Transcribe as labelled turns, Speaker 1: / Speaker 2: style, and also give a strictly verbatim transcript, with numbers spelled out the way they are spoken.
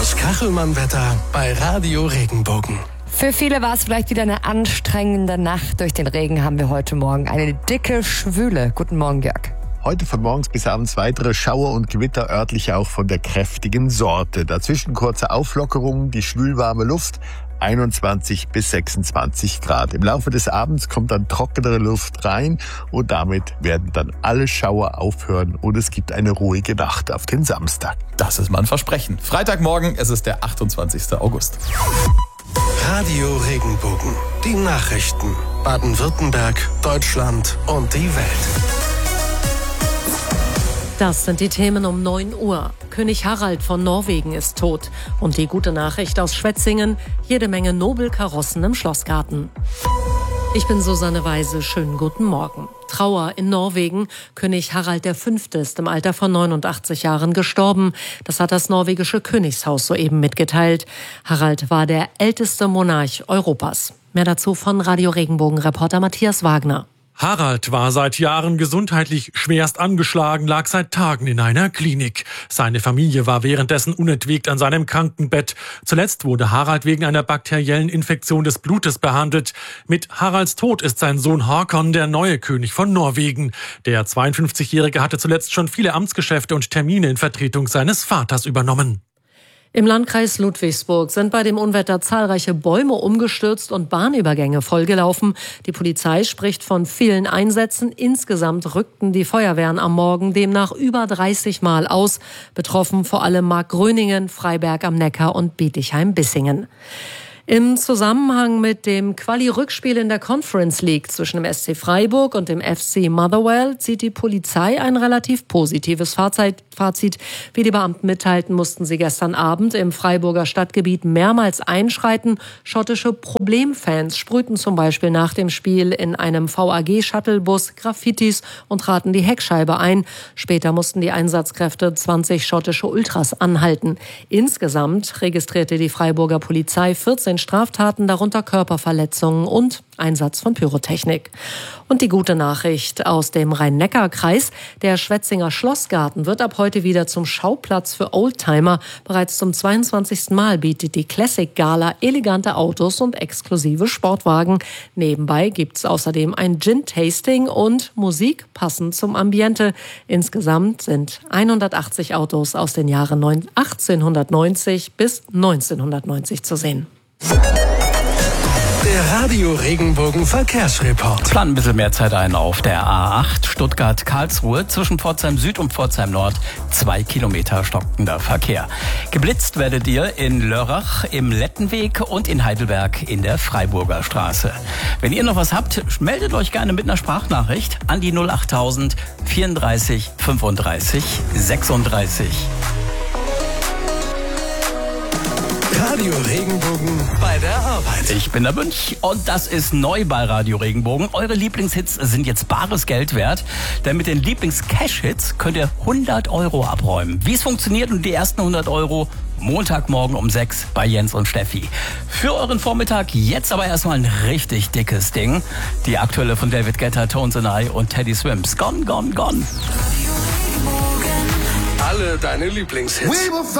Speaker 1: Das Kachelmann-Wetter bei Radio Regenbogen.
Speaker 2: Für viele war es vielleicht wieder eine anstrengende Nacht. Durch den Regen haben wir heute Morgen eine dicke Schwüle. Guten Morgen, Jörg.
Speaker 3: Heute von morgens bis abends weitere Schauer und Gewitter, örtlich auch von der kräftigen Sorte. Dazwischen kurze Auflockerungen, die schwülwarme Luft, einundzwanzig bis sechsundzwanzig Grad. Im Laufe des Abends kommt dann trockenere Luft rein und damit werden dann alle Schauer aufhören und es gibt eine ruhige Nacht auf den Samstag.
Speaker 4: Das ist mal ein Versprechen. Freitagmorgen, es ist der achtundzwanzigster August.
Speaker 1: Radio Regenbogen. Die Nachrichten. Baden-Württemberg, Deutschland und die Welt.
Speaker 5: Das sind die Themen um neun Uhr. König Harald von Norwegen ist tot. Und die gute Nachricht aus Schwetzingen: jede Menge Nobelkarossen im Schlossgarten. Ich bin Susanne Weise. Schönen guten Morgen. Trauer in Norwegen. König Harald der Fünfte ist im Alter von neunundachtzig Jahren gestorben. Das hat das norwegische Königshaus soeben mitgeteilt. Harald war der älteste Monarch Europas. Mehr dazu von Radio Regenbogen-Reporter Matthias Wagner.
Speaker 6: Harald war seit Jahren gesundheitlich schwerst angeschlagen, lag seit Tagen in einer Klinik. Seine Familie war währenddessen unentwegt an seinem Krankenbett. Zuletzt wurde Harald wegen einer bakteriellen Infektion des Blutes behandelt. Mit Haralds Tod ist sein Sohn Håkon der neue König von Norwegen. Der zweiundfünfzigjährige hatte zuletzt schon viele Amtsgeschäfte und Termine in Vertretung seines Vaters übernommen.
Speaker 5: Im Landkreis Ludwigsburg sind bei dem Unwetter zahlreiche Bäume umgestürzt und Bahnübergänge vollgelaufen. Die Polizei spricht von vielen Einsätzen. Insgesamt rückten die Feuerwehren am Morgen demnach über dreißig Mal aus. Betroffen vor allem Markgröningen, Freiberg am Neckar und Bietigheim-Bissingen. Im Zusammenhang mit dem Quali-Rückspiel in der Conference League zwischen dem S C Freiburg und dem F C Motherwell zieht die Polizei ein relativ positives Fazit. Wie die Beamten mitteilten, mussten sie gestern Abend im Freiburger Stadtgebiet mehrmals einschreiten. Schottische Problemfans sprühten zum Beispiel nach dem Spiel in einem V A G-Shuttlebus Graffitis und traten die Heckscheibe ein. Später mussten die Einsatzkräfte zwanzig schottische Ultras anhalten. Insgesamt registrierte die Freiburger Polizei vierzehn Straftaten, darunter Körperverletzungen und Einsatz von Pyrotechnik. Und die gute Nachricht aus dem Rhein-Neckar-Kreis: der Schwetzinger Schlossgarten wird ab heute wieder zum Schauplatz für Oldtimer. Bereits zum zweiundzwanzigsten Mal bietet die Classic Gala elegante Autos und exklusive Sportwagen. Nebenbei gibt's außerdem ein Gin-Tasting und Musik passend zum Ambiente. Insgesamt sind hundertachtzig Autos aus den Jahren achtzehnhundertneunzig bis neunzehnhundertneunzig zu sehen.
Speaker 1: Der Radio Regenbogen Verkehrsreport.
Speaker 7: Plan ein bisschen mehr Zeit ein auf der A acht Stuttgart-Karlsruhe zwischen Pforzheim Süd und Pforzheim Nord. Zwei Kilometer stockender Verkehr. Geblitzt werdet ihr in Lörrach im Lettenweg und in Heidelberg in der Freiburger Straße. Wenn ihr noch was habt, meldet euch gerne mit einer Sprachnachricht an die null achttausend vierunddreißig fünfunddreißig sechsunddreißig.
Speaker 1: Radio Regenbogen bei der Arbeit.
Speaker 7: Ich bin der Münch und das ist neu bei Radio Regenbogen. Eure Lieblingshits sind jetzt bares Geld wert, denn mit den Lieblings-Cash-Hits könnt ihr hundert Euro abräumen. Wie es funktioniert und die ersten hundert Euro Montagmorgen um sechs bei Jens und Steffi. Für euren Vormittag jetzt aber erstmal ein richtig dickes Ding. Die aktuelle von David Guetta, Tones and I und Teddy Swims. Gone, gone, gone.
Speaker 1: Alle deine Lieblingshits.